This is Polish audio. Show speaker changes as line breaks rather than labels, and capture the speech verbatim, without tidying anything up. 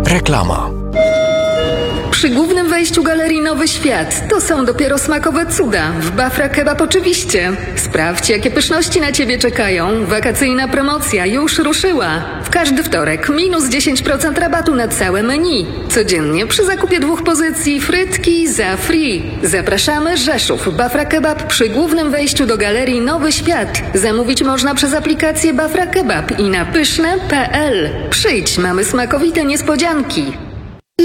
Reklama.
Przy głównym wejściu galerii Nowy Świat to są dopiero smakowe cuda. W Bafra Kebab oczywiście. Sprawdź, jakie pyszności na Ciebie czekają. Wakacyjna promocja już ruszyła. W każdy wtorek minus dziesięć procent rabatu na całe menu. Codziennie przy zakupie dwóch pozycji frytki za free. Zapraszamy Rzeszów. Bafra Kebab przy głównym wejściu do galerii Nowy Świat. Zamówić można przez aplikację Bafra Kebab i na pyszne kropka pe el. Przyjdź, mamy smakowite niespodzianki.